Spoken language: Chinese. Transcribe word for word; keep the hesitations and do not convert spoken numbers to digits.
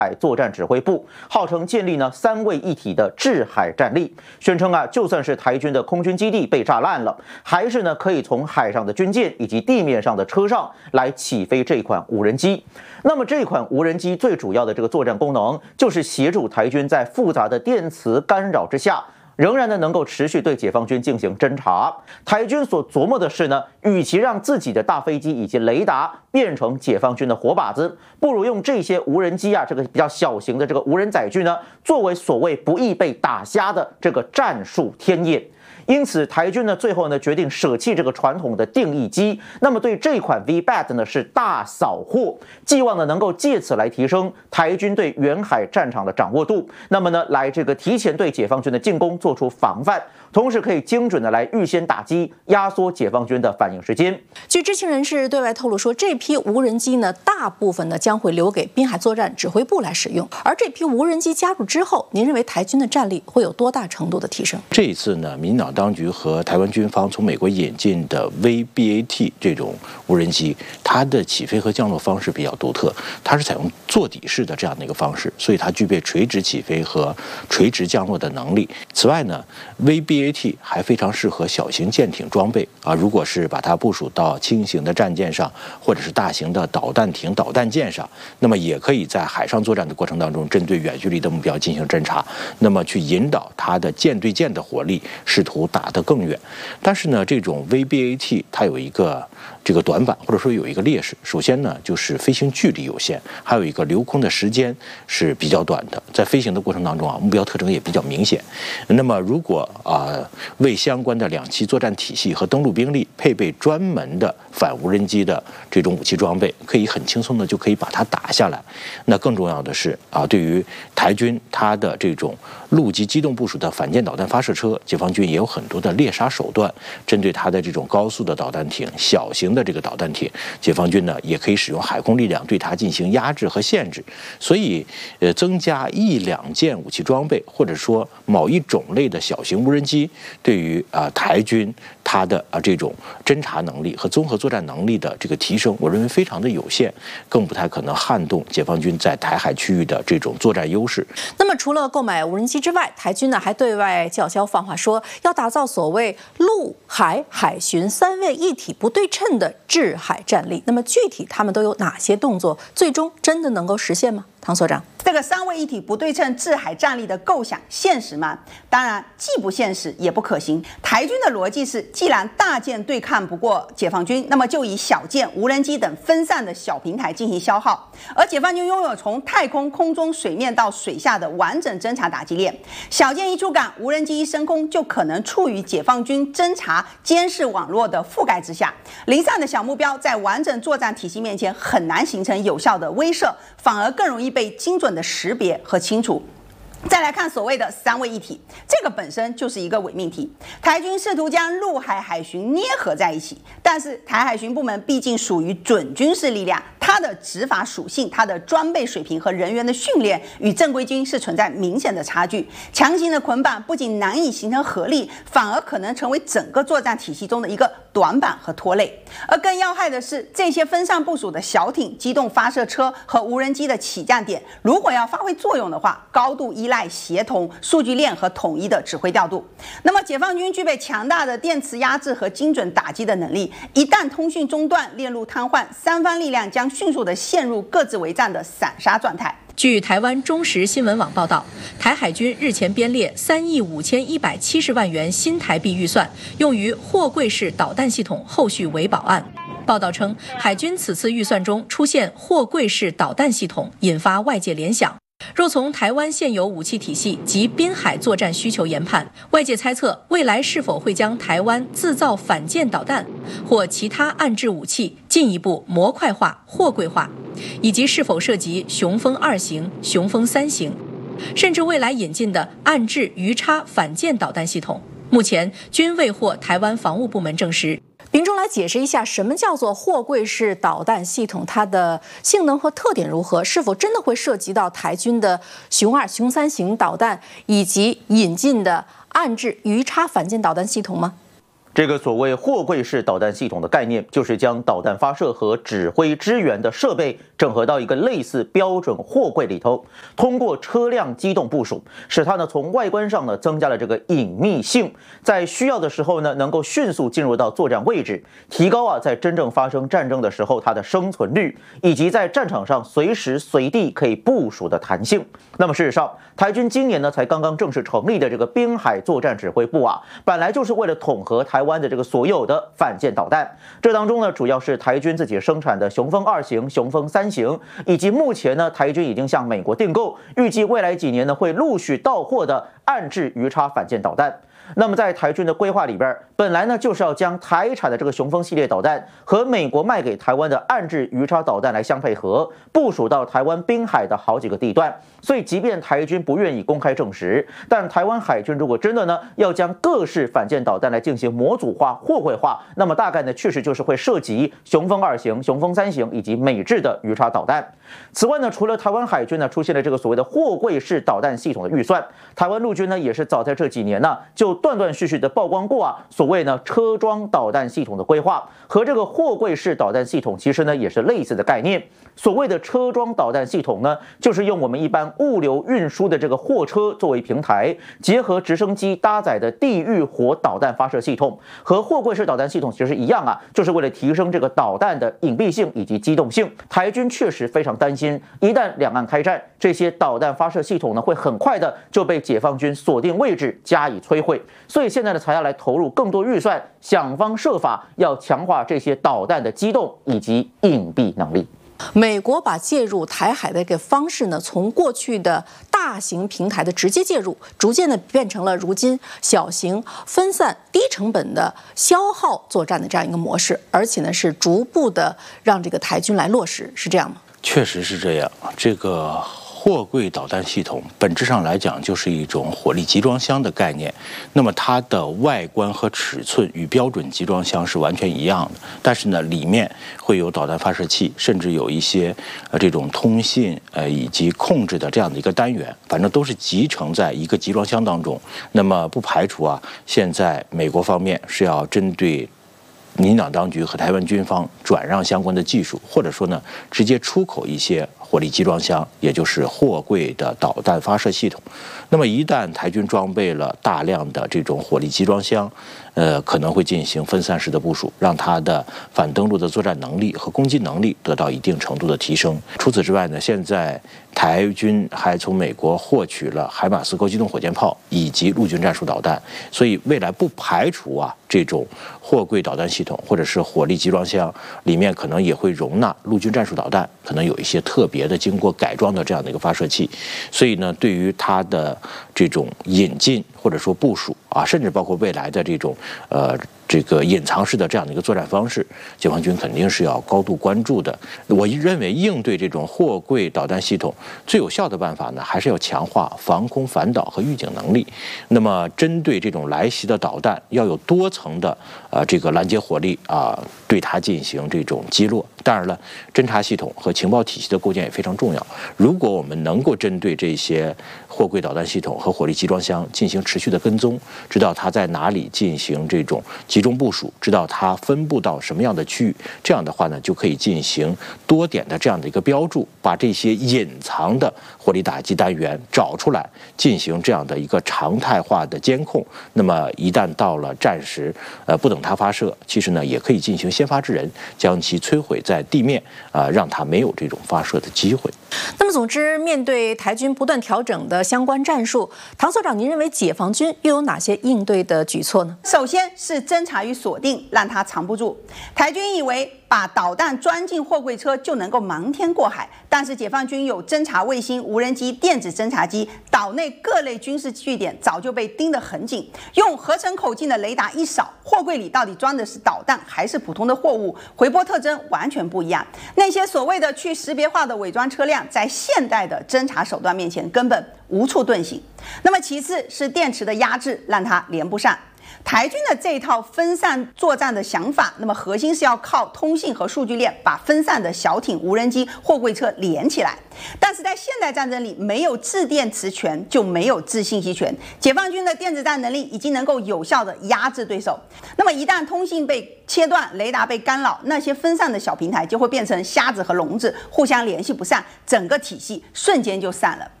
海作战指挥部，号称建立呢三位一体的制海战力，宣称啊，就算是台军的空军基地被炸烂了，还是呢可以从海上的军舰以及地面上的车上来起飞这款无人机。那么这款无人机最主要的这个作战功能，就是协助台军在复杂的电磁干扰之下，仍然呢能够持续对解放军进行侦察。台军所琢磨的是呢，与其让自己的大飞机以及雷达变成解放军的活靶子，不如用这些无人机啊，这个比较小型的这个无人载具呢，作为所谓不易被打瞎的这个战术天眼。因此，台军呢最后呢决定舍弃这个传统的定翼机，那么对这款 V B A T 呢是大扫货，寄望呢能够借此来提升台军对远海战场的掌握度，那么呢来这个提前对解放军的进攻做出防范，同时可以精准的来预先打击，压缩解放军的反应时间。 据知情人士对外透露说，这批无人机呢大部分呢将会留给滨海作战指挥部来使用，而这批无人机加入之后，您认为台军的战力会有多大程度的提升？ 这一次呢，民进党当局和台湾军方从美国引进的 V B A T 这种无人机，它的起飞和降落方式比较独特，它是采用座底式的这样的一个方式，所以它具备垂直起飞和垂直降落的能力。此外呢 ，V B A T 还非常适合小型舰艇装备啊，如果是把它部署到轻型的战舰上，或者是大型的导弹艇、导弹舰上，那么也可以在海上作战的过程当中，针对远距离的目标进行侦察，那么去引导它的舰对舰的火力，试图打得更远。但是呢，这种 V B A T 它有一个这个短板，或者说有一个劣势。首先呢，就是飞行距离有限，还有一个留空的时间是比较短的，在飞行的过程当中啊，目标特征也比较明显。那么如果啊、呃、为相关的两栖作战体系和登陆兵力配备专门的反无人机的这种武器装备，可以很轻松的就可以把它打下来。那更重要的是啊，对于台军它的这种陆基机动部署的反舰导弹发射车，解放军也有很多的猎杀手段，针对它的这种高速的导弹艇、小型的这个导弹艇，解放军呢也可以使用海空力量对它进行压制和限制。所以，呃，增加一两件武器装备，或者说某一种类的小型无人机，对于啊、呃、台军它的啊、呃、这种侦察能力和综合作战能力的这个提升，我认为非常的有限，更不太可能撼动解放军在台海区域的这种作战优势。 那么，除了购买无人机之外，台军呢还对外叫嚣放话说，要打造所谓陆海海巡三位一体不对称的制海战力。那么具体他们都有哪些动作，最终真的能够实现吗？唐所长， 这个三位一体不对称制海战力的构想现实吗？当然，既不现实也不可行。台军的逻辑是，既然大舰对抗不过解放军，那么就以小舰、无人机等分散的小平台进行消耗。而解放军拥有从太空、空中、水面到水下的完整侦察打击链，小舰一出港，无人机一升空，就可能处于解放军侦察监视网络的覆盖之下。零散的小目标在完整作战体系面前很难形成有效的威慑，反而更容易被精准的识别和清除。再来看所谓的三位一体，这个本身就是一个伪命题。台军试图将陆海海巡捏合在一起，但是台海巡部门毕竟属于准军事力量，它的执法属性、它的装备水平和人员的训练与正规军是存在明显的差距。强行的捆绑不仅难以形成合力，反而可能成为整个作战体系中的一个短板和拖累。而更要害的是，这些分散部署的小艇、机动发射车和无人机的起降点，如果要发挥作用的话，高度依赖协同、数据链和统一的指挥调度。那么，解放军具备强大的电磁压制和精准打击的能力，一旦通讯中断、链路瘫痪，三方力量将迅速的陷入各自为战的散沙状态。 据台湾中时新闻网报道，台海军日前编列三亿五千一百七十万元新台币预算，用于货柜式导弹系统后续维保案。报道称，海军此次预算中出现货柜式导弹系统，引发外界联想。若从台湾现有武器体系及滨海作战需求研判，外界猜测未来是否会将台湾自造反舰导弹或其他岸置武器进一步模块化、货柜化，以及是否涉及雄风二型、雄风三型，甚至未来引进的岸置鱼叉反舰导弹系统，目前均未获台湾防务部门证实。民众来解释一下，什么叫做货柜式导弹系统？它的性能和特点如何？是否真的会涉及到台军的雄二、雄三型导弹，以及引进的岸置鱼叉反舰导弹系统吗？ 这个所谓货柜式导弹系统的概念，就是将导弹发射和指挥支援的设备整合到一个类似标准货柜里头，通过车辆机动部署，使它呢从外观上呢增加了这个隐秘性，在需要的时候呢能够迅速进入到作战位置，提高啊在真正发生战争的时候它的生存率，以及在战场上随时随地可以部署的弹性。那么事实上，台军今年呢才刚刚正式成立的这个滨海作战指挥部啊，本来就是为了统合台湾的这个所有的反舰导弹，这当中呢主要是台军自己生产的雄风二型、雄风三型，以及目前呢台军已经向美国订购，预计未来几年呢会陆续到货的岸置鱼叉反舰导弹。那么在台军的规划里边，本来呢就是要将台产的这个雄风系列导弹和美国卖给台湾的岸置鱼叉导弹来相配合，部署到台湾滨海的好几个地段。所以即便台军不愿意公开证实，但台湾海军如果真的呢要将各式反舰导弹来进行模组化、货柜化，那么大概呢确实就是会涉及雄风二型、雄风三型以及美制的鱼叉导弹。此外呢，除了台湾海军呢出现了这个所谓的货柜式导弹系统的预算，台湾陆军呢也是早在这几年呢就断断续续的曝光过啊，所谓呢车装导弹系统的规划和这个货柜式导弹系统其实呢也是类似的概念。所谓的车装导弹系统呢，就是用我们一般物流运输的这个货车作为平台，结合直升机搭载的地狱火导弹发射系统，和货柜式导弹系统其实一样啊，就是为了提升这个导弹的隐蔽性以及机动性。台军确实非常担心，一旦两岸开战，这些导弹发射系统呢会很快的就被解放军锁定位置加以摧毁，所以现在呢才要来投入更多预算，想方设法要强化这些导弹的机动以及隐蔽能力。 美国把介入台海的一个方式呢，从过去的大型平台的直接介入，逐渐的变成了如今小型、分散、低成本的消耗作战的这样一个模式，而且呢是逐步的让这个台军来落实，是这样吗？ 确实是这样。这个货柜导弹系统本质上来讲就是一种火力集装箱的概念，那么它的外观和尺寸与标准集装箱是完全一样的，但是呢里面会有导弹发射器，甚至有一些呃这种通信呃以及控制的这样的一个单元，反正都是集成在一个集装箱当中。那么不排除啊，现在美国方面是要针对民进党当局和台湾军方转让相关的技术，或者说呢直接出口一些火力集装箱，也就是货柜的导弹发射系统。那么一旦台军装备了大量的这种火力集装箱，呃，可能会进行分散式的部署，让它的反登陆的作战能力和攻击能力得到一定程度的提升。除此之外呢，现在台军还从美国获取了海马斯高机动火箭炮以及陆军战术导弹，所以未来不排除啊这种货柜导弹系统或者是火力集装箱里面可能也会容纳陆军战术导弹，可能有一些特别的经过改装的这样的一个发射器。所以呢，对于它的这种引进或者说部署啊，甚至包括未来的这种呃这个隐藏式的这样的一个作战方式，解放军肯定是要高度关注的。我认为应对这种货柜导弹系统最有效的办法呢，还是要强化防空反导和预警能力。那么针对这种来袭的导弹，要有多层的呃这个拦截火力啊，对它进行这种击落。当然了，侦察系统和情报体系的构建也非常重要。如果我们能够针对这些货柜导弹系统和火力集装箱进行持续的跟踪，知道它在哪里进行这种集中部署，知道它分布到什么样的区域，这样的话呢，就可以进行多点的这样的一个标注，把这些隐藏的火力打击单元找出来，进行这样的一个常态化的监控。那么一旦到了战时，呃，不等它发射，其实呢也可以进行先发制人，将其摧毁在地面啊、呃，让它没有这种发射的机会。 那么，总之，面对台军不断调整的相关战术，唐所长，您认为解放军又有哪些应对的举措呢？ 首先是侦察与锁定，让它藏不住。台军以为把导弹钻进货柜车就能够瞒天过海，但是解放军有侦察卫星、无人机、电子侦察机，岛内各类军事据点早就被盯得很紧。用合成口径的雷达一扫，货柜里到底装的是导弹还是普通的货物，回波特征完全不一样。那些所谓的去识别化的伪装车辆，在现代的侦察手段面前根本无处遁形。那么其次是电池的压制，让它连不上。 台军的这一套分散作战的想法，那么核心是要靠通信和数据链把分散的小艇、无人机、货柜车连起来。但是在现代战争里，没有制电磁权就没有制信息权。解放军的电子战能力已经能够有效的压制对手。那么一旦通信被切断，雷达被干扰，那些分散的小平台就会变成瞎子和聋子，互相联系不上，整个体系瞬间就散了。